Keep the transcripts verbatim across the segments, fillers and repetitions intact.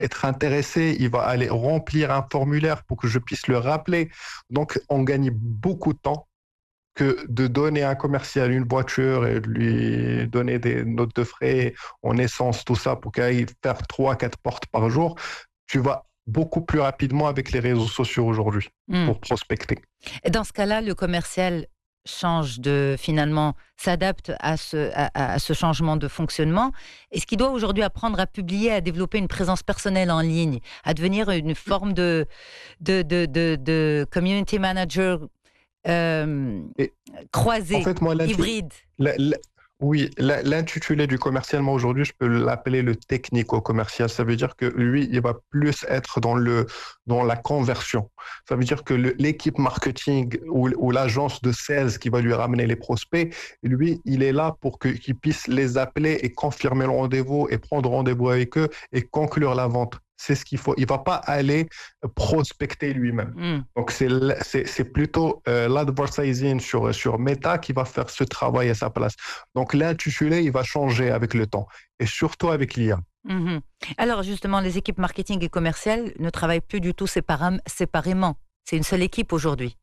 être intéressé, il va aller remplir un formulaire pour que je puisse le rappeler. Donc, on gagne beaucoup de temps que de donner à un commercial une voiture et de lui donner des notes de frais en essence, tout ça, pour qu'il aille faire trois, quatre portes par jour. Tu vas beaucoup plus rapidement avec les réseaux sociaux aujourd'hui Hmm. pour prospecter. Et dans ce cas-là, le commercial change de, finalement, s'adapte à ce, à, à ce changement de fonctionnement. Est-ce qu'il doit aujourd'hui apprendre à publier, à développer une présence personnelle en ligne, à devenir une forme de, de, de, de, de community manager euh, Et en croisé, fait, moi, l'intu- hybride? la- la- oui, la- l'intitulé du commercial, moi aujourd'hui, je peux l'appeler le technico-commercial. Ça veut dire que lui, il va plus être dans le, dans la conversion. Ça veut dire que le- l'équipe marketing ou, ou l'agence de sales qui va lui ramener les prospects, lui, il est là pour que- qu'il puisse les appeler et confirmer le rendez-vous et prendre rendez-vous avec eux et conclure la vente. C'est ce qu'il faut. Il va pas aller prospecter lui-même. Hmm. Donc, c'est l- c'est c'est plutôt euh, l'advertising sur, sur Meta qui va faire ce travail à sa place. Donc, l'intitulé, il va changer avec le temps et surtout avec l'I A. Mhm. Alors justement, les équipes marketing et commerciales ne travaillent plus du tout séparam- séparément. C'est une seule équipe aujourd'hui.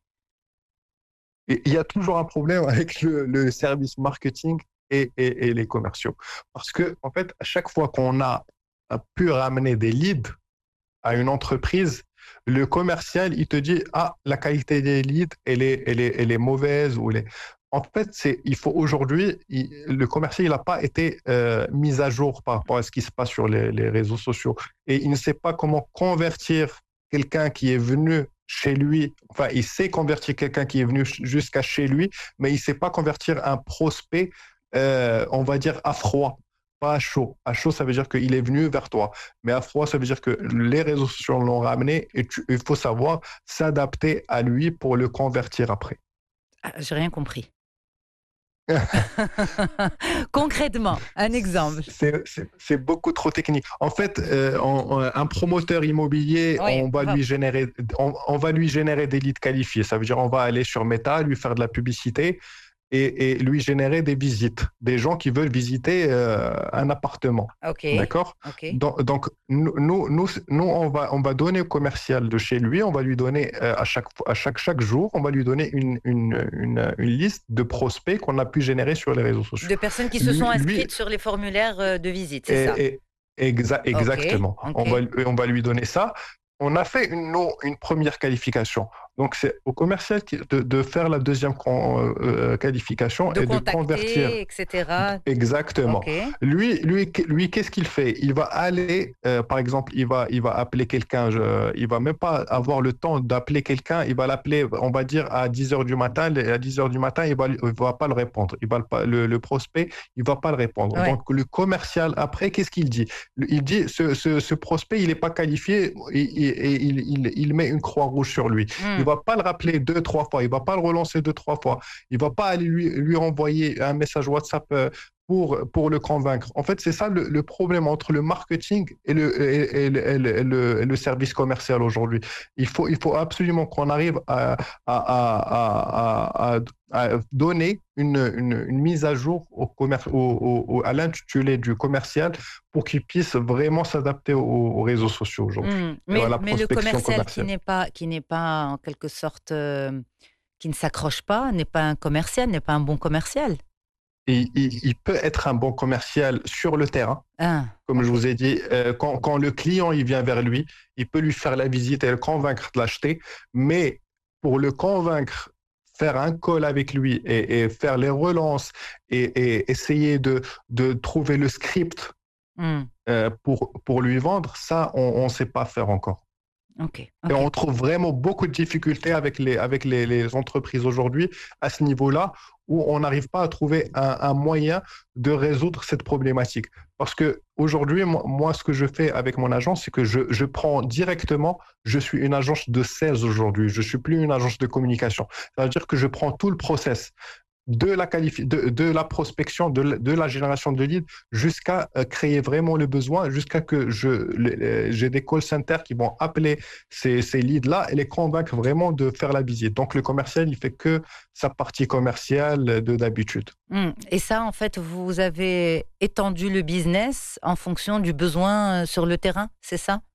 Et il y a toujours un problème avec le, le service marketing et, et, et les commerciaux. Parce que, en fait, à chaque fois qu'on a pu ramener des leads à une entreprise, le commercial, il te dit, ah, la qualité des leads, elle est, elle est, elle est mauvaise. Ou elle est... En fait, c'est, il faut aujourd'hui, il- le commercial, il n'a pas été euh, mis à jour par rapport à ce qui se passe sur les, les réseaux sociaux. Et il ne sait pas comment convertir quelqu'un qui est venu chez lui. Enfin, il sait convertir quelqu'un qui est venu ch- jusqu'à chez lui, mais il ne sait pas convertir un prospect, euh, on va dire, à froid. Pas à chaud. À chaud, ça veut dire qu'il est venu vers toi. Mais à froid, ça veut dire que les réseaux sociaux l'ont ramené et tu- il faut savoir s'adapter à lui pour le convertir après. Ah, j'ai rien compris. Concrètement, un exemple. C'est c'est- c'est beaucoup trop technique. En fait, euh, on- on- un promoteur immobilier, Oui, on va hop. lui générer, on, on va lui générer des leads qualifiés. Ça veut dire on va aller sur Meta, lui faire de la publicité et, et lui générer des visites, des gens qui veulent visiter euh, un appartement. Ok, D'accord? ok. Donc, donc, nous, nous, nous, nous, on va, on va donner au commercial de chez lui, on va lui donner euh, à chaque, à chaque, chaque jour, on va lui donner une, une, une, une liste de prospects qu'on a pu générer sur les réseaux sociaux. De personnes qui se sont Lui, lui inscrites sur les formulaires euh, de visite, c'est ça? et, et- exa- Ok, exactement. ok. On va, on va lui donner ça. On a fait une, non, une première qualification. Donc, c'est au commercial qui- de, de faire la deuxième con- euh, qualification De et de convertir. contacter, et cetera. Exactement. Ok. Lui, lui, lui, qu'est-ce qu'il fait? Il va aller, euh, par exemple, il va, il va appeler quelqu'un. Je- il va même pas avoir le temps d'appeler quelqu'un. Il va l'appeler, on va dire, à dix heures du matin. Et à dix heures du matin, il va, il va pas le répondre. Il va le, pas- le, le prospect, il va pas le répondre. Ouais. Donc, le commercial, après, qu'est-ce qu'il dit? Il dit, ce, ce, ce prospect, il n'est pas qualifié et, et- et il, il, il met une croix rouge sur lui. Il Hmm. va pas le rappeler deux, trois fois. Il va pas le relancer deux, trois fois. Il va pas aller lui, lui renvoyer un message WhatsApp euh, pour, pour le convaincre. En fait, c'est ça le, le problème entre le marketing et le, et, et le, et le, et le- et le service commercial aujourd'hui. Il faut, il faut absolument qu'on arrive à, à, à, à, à, à donner une, une, une mise à jour au commerce, au, au, au- à l'intitulé du commercial pour qu'il puisse vraiment s'adapter aux, aux réseaux sociaux aujourd'hui Hmm. et à Mais, la mais le prospection commercial qui commerciale. n'est pas, qui n'est pas en quelque sorte, euh, qui ne s'accroche pas, n'est pas un commercial, n'est pas un bon commercial. Et il, il peut être un bon commercial sur le terrain. Ah, Comme je ok. vous ai dit, euh, quand, quand le client il vient vers lui, il peut lui faire la visite et le convaincre de l'acheter. Mais pour le convaincre, faire un call avec lui et, et faire les relances et, et essayer de, de trouver le script Hmm. euh, pour, pour lui vendre, ça, on ne sait pas faire encore. Ok, Et ok. on trouve vraiment beaucoup de difficultés avec les, avec les, les entreprises aujourd'hui à ce niveau-là, où on n'arrive pas à trouver un, un moyen de résoudre cette problématique. Parce que aujourd'hui, moi, moi, ce que je fais avec mon agence, c'est que je, je prends directement, je suis une agence de sales aujourd'hui, je suis plus une agence de communication. Ça veut dire que je prends tout le process de la, qualifi- de, de la prospection, de la, de la génération de leads, jusqu'à euh, créer vraiment le besoin, jusqu'à que je, le- j'ai des call centers qui vont appeler ces, ces leads-là et les convaincre vraiment de faire la visite. Donc, le commercial, il fait que sa partie commerciale de d'habitude. Hmm. Et ça, en fait, vous avez étendu le business en fonction du besoin euh, sur le terrain, c'est ça?